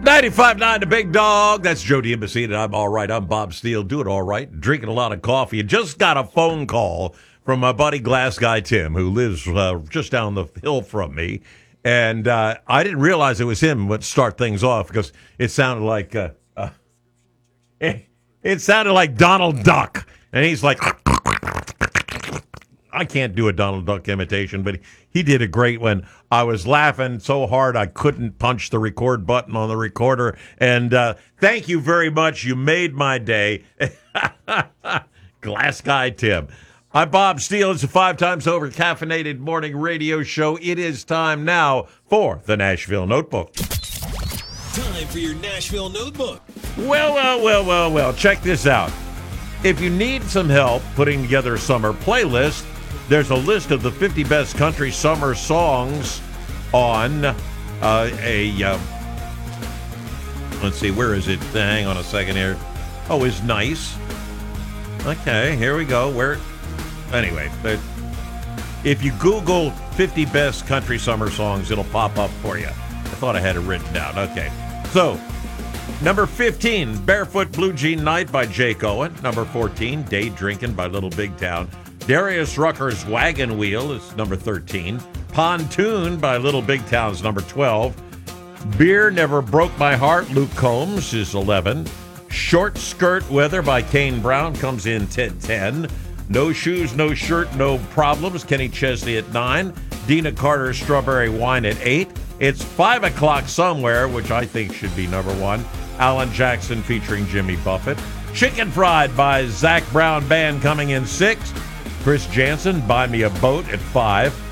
95.9 The Big Dog. That's Joe D'Imbasina. I'm all right. I'm Bob Steele. Doing all right. Drinking a lot of coffee. And just got a phone call from my buddy Glass Guy Tim, who lives just down the hill from me. And I didn't realize it was him but start things off because it sounded like it sounded like Donald Duck. And he's like, I can't do a Donald Duck imitation, but he did a great one. I was laughing so hard I couldn't punch the record button on the recorder. And thank you very much. You made my day. Glass Guy Tim. I'm Bob Steele. It's a 5 times over caffeinated morning radio show. It is time now for the Nashville Notebook. Time for your Nashville Notebook. Well. Check this out. If you need some help putting together a summer playlist, there's a list of the 50 best country summer songs on let's see, where is it? Hang on a second here. Oh, it's nice. Okay, here we go. Anyway, if you Google 50 best country summer songs, it'll pop up for you. I thought I had it written down. Okay. So, number 15, Barefoot Blue Jean Night by Jake Owen. Number 14, Day Drinking by Little Big Town. Darius Rucker's Wagon Wheel is number 13. Pontoon by Little Big Town is number 12. Beer Never Broke My Heart, Luke Combs is 11. Short Skirt Weather by Kane Brown comes in 10. No Shoes, No Shirt, No Problems, Kenny Chesney at 9. Dina Carter's Strawberry Wine at 8. It's 5 o'clock somewhere, which I think should be number 1. Alan Jackson featuring Jimmy Buffett. Chicken Fried by Zach Brown Band coming in 6. Chris Jansen, Buy Me a Boat at 5.